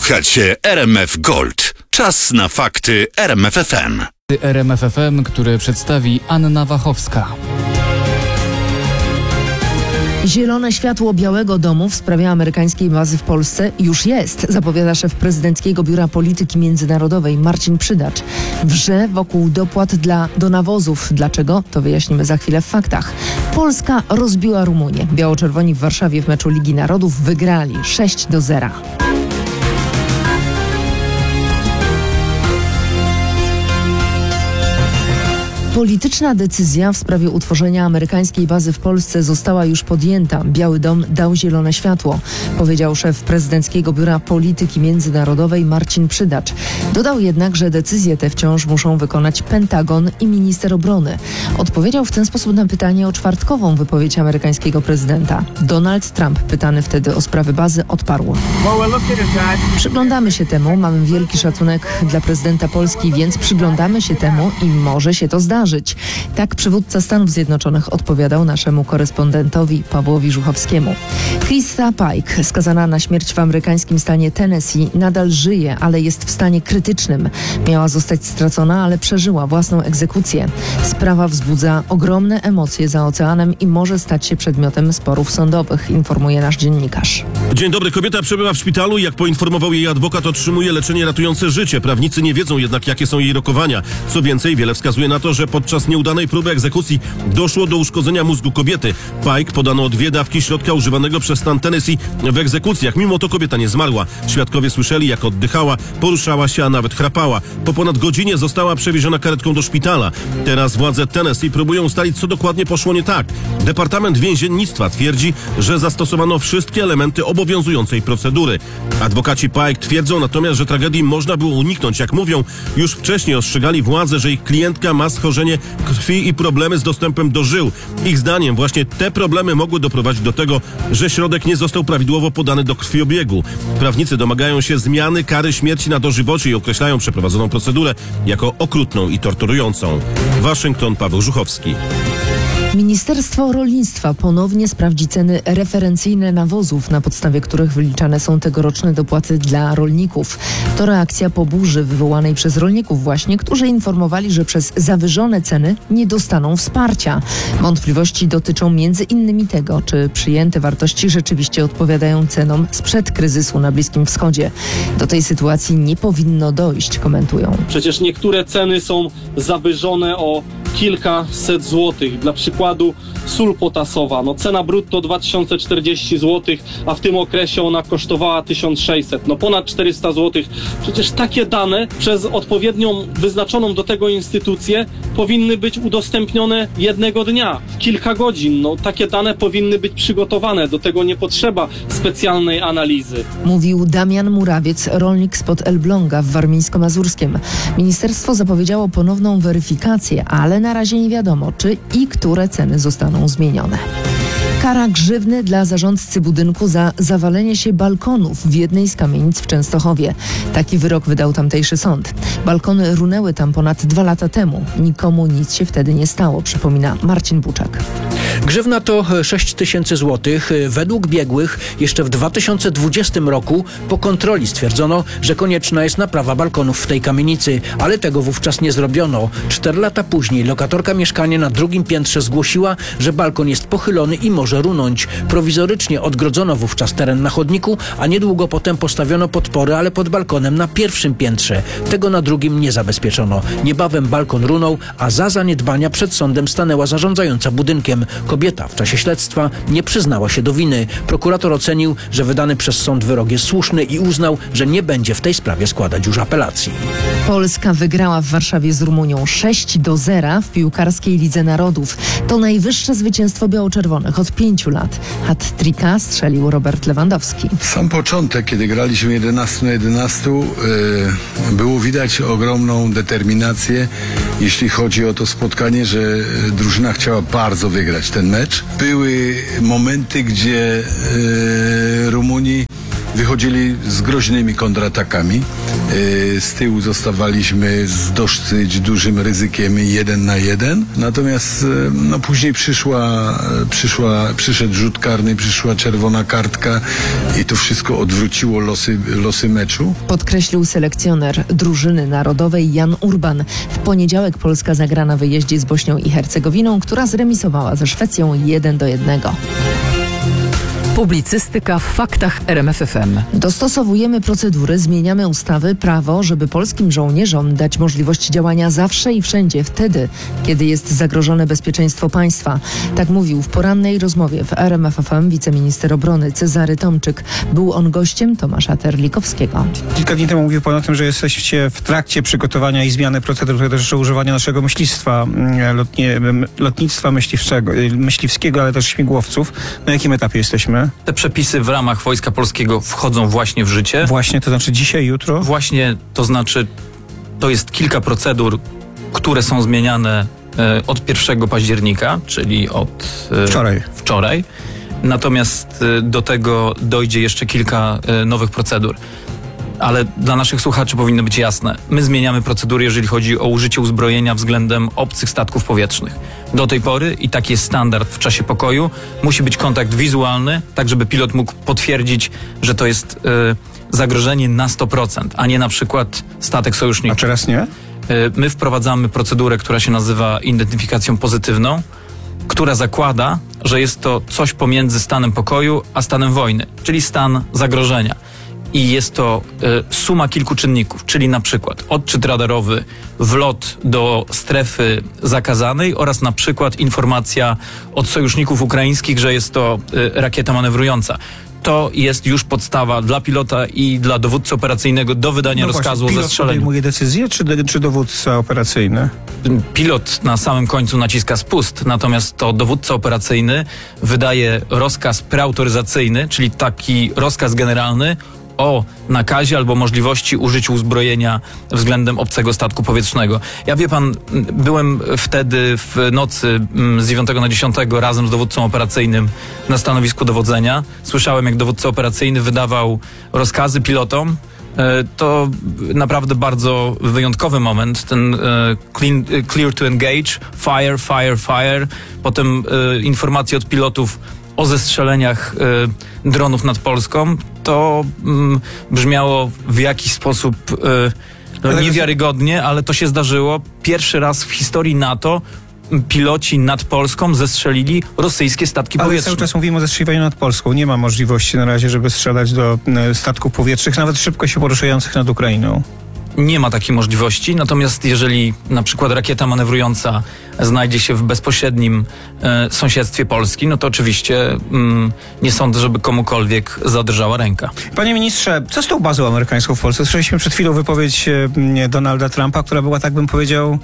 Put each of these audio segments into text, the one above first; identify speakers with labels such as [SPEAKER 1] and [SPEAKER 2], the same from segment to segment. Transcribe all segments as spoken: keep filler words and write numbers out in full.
[SPEAKER 1] Słuchacie R M F Gold. Czas na fakty R M F F M.
[SPEAKER 2] R M F F M, który przedstawi Anna Wachowska.
[SPEAKER 3] Zielone światło Białego Domu w sprawie amerykańskiej bazy w Polsce już jest, zapowiada szef prezydenckiego Biura Polityki Międzynarodowej Marcin Przydacz. Wrze wokół dopłat dla, do nawozów. Dlaczego? To wyjaśnimy za chwilę w faktach. Polska rozbiła Rumunię. Biało-czerwoni w Warszawie w meczu Ligi Narodów wygrali sześć do zera. Polityczna decyzja w sprawie utworzenia amerykańskiej bazy w Polsce została już podjęta. Biały Dom dał zielone światło, powiedział szef prezydenckiego Biura Polityki Międzynarodowej Marcin Przydacz. Dodał jednak, że decyzje te wciąż muszą wykonać Pentagon i minister obrony. Odpowiedział w ten sposób na pytanie o czwartkową wypowiedź amerykańskiego prezydenta. Donald Trump, pytany wtedy o sprawy bazy, odparł: Przyglądamy się temu, mamy wielki szacunek dla prezydenta Polski, więc przyglądamy się temu i może się to zdarzyć. Tak przywódca Stanów Zjednoczonych odpowiadał naszemu korespondentowi Pawłowi Żuchowskiemu. Krista Pike, skazana na śmierć w amerykańskim stanie Tennessee, nadal żyje, ale jest w stanie krytycznym. Miała zostać stracona, ale przeżyła własną egzekucję. Sprawa wzbudza ogromne emocje za oceanem i może stać się przedmiotem sporów sądowych, informuje nasz dziennikarz.
[SPEAKER 4] Dzień dobry. Kobieta przebywa w szpitalu i jak poinformował jej adwokat, otrzymuje leczenie ratujące życie. Prawnicy nie wiedzą jednak, jakie są jej rokowania. Co więcej, wiele wskazuje na to, że podczas nieudanej próby egzekucji doszło do uszkodzenia mózgu kobiety. Pike podano dwie dawki środka używanego przez stan Tennessee w egzekucjach. Mimo to kobieta nie zmarła. Świadkowie słyszeli, jak oddychała, poruszała się, a nawet chrapała. Po ponad godzinie została przewieziona karetką do szpitala. Teraz władze Tennessee próbują ustalić, co dokładnie poszło nie tak. Departament Więziennictwa twierdzi, że zastosowano wszystkie elementy obowiązującej procedury. Adwokaci Pike twierdzą natomiast, że tragedii można było uniknąć. Jak mówią, już wcześniej ostrzegali władze, że ich klientka ma schorzenie krwi i problemy z dostępem do żył. Ich zdaniem właśnie te problemy mogły doprowadzić do tego, że środek nie został prawidłowo podany do krwiobiegu. Prawnicy domagają się zmiany kary śmierci na dożywocie i określają przeprowadzoną procedurę jako okrutną i torturującą. Waszyngton, Paweł Żuchowski.
[SPEAKER 3] Ministerstwo Rolnictwa ponownie sprawdzi ceny referencyjne nawozów, na podstawie których wyliczane są tegoroczne dopłaty dla rolników. To reakcja po burzy wywołanej przez rolników właśnie, którzy informowali, że przez zawyżone ceny nie dostaną wsparcia. Wątpliwości dotyczą między innymi tego, czy przyjęte wartości rzeczywiście odpowiadają cenom sprzed kryzysu na Bliskim Wschodzie. Do tej sytuacji nie powinno dojść, komentują.
[SPEAKER 5] Przecież niektóre ceny są zawyżone o kilkaset złotych. Dla przykładu sól potasowa. No cena brutto dwa tysiące czterdzieści złotych, a w tym okresie ona kosztowała tysiąc sześćset. No ponad czterysta złotych. Przecież takie dane przez odpowiednią wyznaczoną do tego instytucję powinny być udostępnione jednego dnia, w kilka godzin. No takie dane powinny być przygotowane. Do tego nie potrzeba specjalnej analizy.
[SPEAKER 3] Mówił Damian Murawiec, rolnik spod Elbląga w Warmińsko-Mazurskiem. Ministerstwo zapowiedziało ponowną weryfikację, ale na razie nie wiadomo, czy i które ceny zostaną zmienione. Kara grzywny dla zarządcy budynku za zawalenie się balkonów w jednej z kamienic w Częstochowie. Taki wyrok wydał tamtejszy sąd. Balkony runęły tam ponad dwa lata temu. Nikomu nic się wtedy nie stało, przypomina Marcin Buczak.
[SPEAKER 6] Grzywna to sześć tysięcy złotych. Według biegłych jeszcze w dwa tysiące dwudziestym roku po kontroli stwierdzono, że konieczna jest naprawa balkonów w tej kamienicy, ale tego wówczas nie zrobiono. Cztery lata później lokatorka mieszkania na drugim piętrze zgłosiła, że balkon jest pochylony i może runąć. Prowizorycznie odgrodzono wówczas teren na chodniku, a niedługo potem postawiono podpory, ale pod balkonem na pierwszym piętrze. Tego na drugim nie zabezpieczono. Niebawem balkon runął, a za zaniedbania przed sądem stanęła zarządzająca budynkiem. Kobieta w czasie śledztwa nie przyznała się do winy. Prokurator ocenił, że wydany przez sąd wyrok jest słuszny i uznał, że nie będzie w tej sprawie składać już apelacji.
[SPEAKER 3] Polska wygrała w Warszawie z Rumunią sześć do zera w piłkarskiej Lidze Narodów. To najwyższe zwycięstwo biało-czerwonych od pięciu lat. Hat-tricka strzelił Robert Lewandowski.
[SPEAKER 7] Sam początek, kiedy graliśmy jedenaście na jedenaście, yy, było widać ogromną determinację, jeśli chodzi o to spotkanie, że drużyna chciała bardzo wygrać ten mecz. Były momenty, gdzie yy, Rumuni wychodzili z groźnymi kontratakami. Y, Z tyłu zostawaliśmy z dosyć dużym ryzykiem jeden na jeden. Natomiast y, no, później przyszła, przyszła, przyszedł rzut karny, przyszła czerwona kartka i to wszystko odwróciło losy, losy meczu.
[SPEAKER 3] Podkreślił selekcjoner drużyny narodowej Jan Urban. W poniedziałek Polska zagra na wyjeździe z Bośnią i Hercegowiną, która zremisowała ze Szwecją jeden do jednego.
[SPEAKER 8] Publicystyka w faktach R M F F M.
[SPEAKER 3] Dostosowujemy procedury, zmieniamy ustawy, prawo, żeby polskim żołnierzom dać możliwość działania zawsze i wszędzie, wtedy, kiedy jest zagrożone bezpieczeństwo państwa. Tak mówił w porannej rozmowie w R M F F M wiceminister obrony Cezary Tomczyk. Był on gościem Tomasza Terlikowskiego.
[SPEAKER 9] Kilka dni temu mówił pan o tym, że jesteście w trakcie przygotowania i zmiany procedur, które dotyczą używania naszego myślistwa, lotnie, lotnictwa myśliwczego, myśliwskiego, ale też śmigłowców. Na jakim etapie jesteśmy?
[SPEAKER 10] Te przepisy w ramach Wojska Polskiego wchodzą właśnie w życie.
[SPEAKER 9] Właśnie, to znaczy dzisiaj, jutro?
[SPEAKER 10] Właśnie, to znaczy to jest kilka procedur, które są zmieniane e, od pierwszego października, czyli od e,
[SPEAKER 9] Wczoraj.
[SPEAKER 10] wczoraj. Natomiast e, do tego dojdzie jeszcze kilka e, nowych procedur. Ale dla naszych słuchaczy powinno być jasne. My zmieniamy procedury, jeżeli chodzi o użycie uzbrojenia względem obcych statków powietrznych. Do tej pory, i taki jest standard w czasie pokoju, musi być kontakt wizualny, tak żeby pilot mógł potwierdzić, że to jest y, zagrożenie na sto procent, a nie na przykład statek sojuszniczy.
[SPEAKER 9] A teraz nie?
[SPEAKER 10] Y, my wprowadzamy procedurę, która się nazywa identyfikacją pozytywną, która zakłada, że jest to coś pomiędzy stanem pokoju a stanem wojny, czyli stan zagrożenia. I jest to y, suma kilku czynników, czyli na przykład odczyt radarowy, wlot do strefy zakazanej oraz na przykład informacja od sojuszników ukraińskich, że jest to y, rakieta manewrująca. To jest już podstawa dla pilota i dla dowódcy operacyjnego do wydania
[SPEAKER 9] no
[SPEAKER 10] rozkazu
[SPEAKER 9] właśnie,
[SPEAKER 10] o zestrzeleniu.
[SPEAKER 9] Pilot podejmuje decyzję, czy, czy dowódca operacyjny?
[SPEAKER 10] Pilot na samym końcu naciska spust, natomiast to dowódca operacyjny wydaje rozkaz preautoryzacyjny, czyli taki rozkaz generalny o nakazie albo możliwości użycia uzbrojenia względem obcego statku powietrznego. Ja, wie pan, byłem wtedy w nocy z dziewiątego na dziesiątego razem z dowódcą operacyjnym na stanowisku dowodzenia. Słyszałem, jak dowódca operacyjny wydawał rozkazy pilotom. To naprawdę bardzo wyjątkowy moment, ten clean, clear to engage, fire, fire, fire, potem informacje od pilotów o zestrzeleniach y, dronów nad Polską, to y, brzmiało w jakiś sposób y, no, niewiarygodnie, ale to się zdarzyło. Pierwszy raz w historii NATO piloci nad Polską zestrzelili rosyjskie statki
[SPEAKER 9] Ale
[SPEAKER 10] powietrzne.
[SPEAKER 9] cały czas mówimy o zestrzeliwaniu nad Polską. Nie ma możliwości na razie, żeby strzelać do e, statków powietrznych, nawet szybko się poruszających nad Ukrainą.
[SPEAKER 10] Nie ma takiej możliwości, natomiast jeżeli na przykład rakieta manewrująca znajdzie się w bezpośrednim e, sąsiedztwie Polski, no to oczywiście mm, nie sądzę, żeby komukolwiek zadrżała ręka.
[SPEAKER 9] Panie ministrze, co z tą bazą amerykańską w Polsce? Słyszeliśmy przed chwilą wypowiedź e, Donalda Trumpa, która była, tak bym powiedział,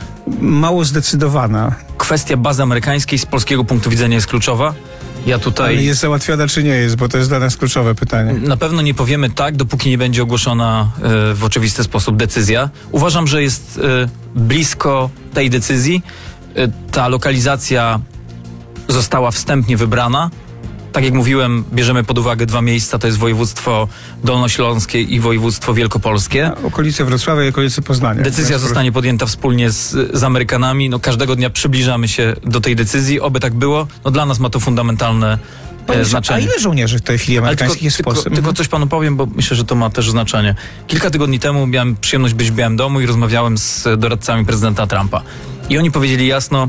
[SPEAKER 9] mało zdecydowana.
[SPEAKER 10] Kwestia bazy amerykańskiej z polskiego punktu widzenia jest kluczowa. Ja tutaj...
[SPEAKER 9] Ale jest załatwiona czy nie jest, bo to jest dla nas kluczowe pytanie.
[SPEAKER 10] Na pewno nie powiemy tak, dopóki nie będzie ogłoszona y, w oczywisty sposób decyzja. Uważam, że jest y, blisko tej decyzji. Y, ta lokalizacja została wstępnie wybrana. Tak jak mówiłem, bierzemy pod uwagę dwa miejsca, to jest województwo dolnośląskie i województwo wielkopolskie.
[SPEAKER 9] Okolice Wrocławia i okolice Poznania.
[SPEAKER 10] Decyzja zostanie podjęta wspólnie z, z Amerykanami. No, każdego dnia przybliżamy się do tej decyzji. Oby tak było. No, dla nas ma to fundamentalne e, znaczenie.
[SPEAKER 9] A ile żołnierzy w tej chwili amerykańskich
[SPEAKER 10] tylko,
[SPEAKER 9] jest w Polsce?
[SPEAKER 10] Tylko, tylko coś panu powiem, bo myślę, że to ma też znaczenie. Kilka tygodni temu miałem przyjemność być w Białym Domu i rozmawiałem z doradcami prezydenta Trumpa. I oni powiedzieli jasno,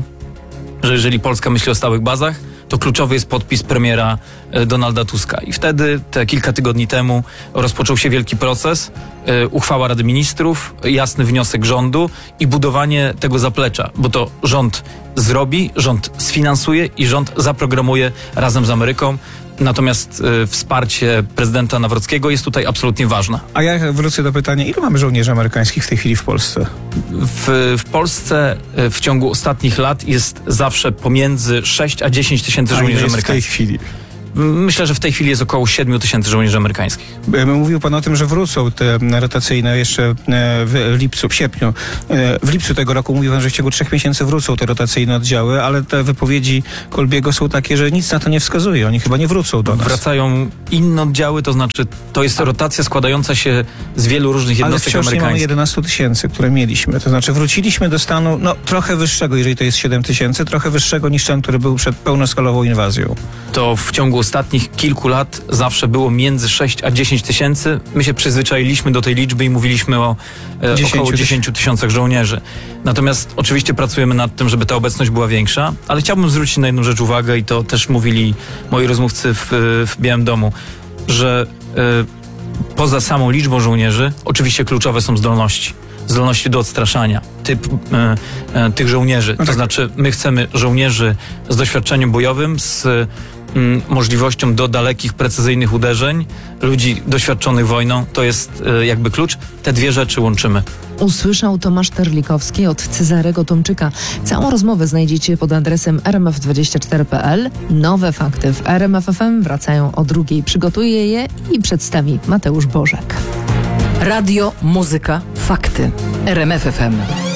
[SPEAKER 10] że jeżeli Polska myśli o stałych bazach, to kluczowy jest podpis premiera Donalda Tuska. I wtedy, te kilka tygodni temu, rozpoczął się wielki proces, e, uchwała Rady Ministrów, jasny wniosek rządu i budowanie tego zaplecza, bo to rząd zrobi, rząd sfinansuje i rząd zaprogramuje razem z Ameryką. Natomiast e, wsparcie prezydenta Nawrockiego jest tutaj absolutnie ważne.
[SPEAKER 9] A ja wrócę do pytania, ilu mamy żołnierzy amerykańskich w tej chwili w Polsce?
[SPEAKER 10] W, w Polsce e, w ciągu ostatnich lat jest zawsze pomiędzy sześć a dziesięć tysięcy żołnierzy
[SPEAKER 9] jest w tej
[SPEAKER 10] amerykańskich.
[SPEAKER 9] chwili?
[SPEAKER 10] Myślę, że w tej chwili jest około siedmiu tysięcy żołnierzy amerykańskich.
[SPEAKER 9] Mówił pan o tym, że wrócą te rotacyjne jeszcze w lipcu, w sierpniu. W lipcu tego roku mówił pan, że w ciągu trzech miesięcy wrócą te rotacyjne oddziały, ale te wypowiedzi Kolbiego są takie, że nic na to nie wskazuje. Oni chyba nie wrócą do nas.
[SPEAKER 10] Wracają inne oddziały, to znaczy to jest rotacja składająca się z wielu różnych jednostek
[SPEAKER 9] ale wciąż nie mamy
[SPEAKER 10] amerykańskich.
[SPEAKER 9] jedenaście tysięcy, które mieliśmy. To znaczy wróciliśmy do stanu no, trochę wyższego, jeżeli to jest siedem tysięcy, trochę wyższego niż ten, który był przed pełnoskalową inwazją.
[SPEAKER 10] To w ciągu ostatnich kilku lat zawsze było między sześć a dziesięć tysięcy. My się przyzwyczailiśmy do tej liczby i mówiliśmy o e, około dziesięć tysiącach żołnierzy. Natomiast oczywiście pracujemy nad tym, żeby ta obecność była większa, ale chciałbym zwrócić na jedną rzecz uwagę i to też mówili moi rozmówcy w, w Białym Domu, że e, poza samą liczbą żołnierzy oczywiście kluczowe są zdolności. Zdolności do odstraszania typ e, e, tych żołnierzy. To znaczy my chcemy żołnierzy z doświadczeniem bojowym, z m, możliwością do dalekich, precyzyjnych uderzeń, ludzi doświadczonych wojną. To jest e, jakby klucz. Te dwie rzeczy łączymy.
[SPEAKER 3] Usłyszał Tomasz Terlikowski od Cezarego Tomczyka. Całą rozmowę znajdziecie pod adresem r m f dwadzieścia cztery kropka p l. Nowe fakty w R M F F M wracają o drugiej. Przygotuje je i przedstawi Mateusz Bożek.
[SPEAKER 8] Radio, muzyka, fakty. R M F F M.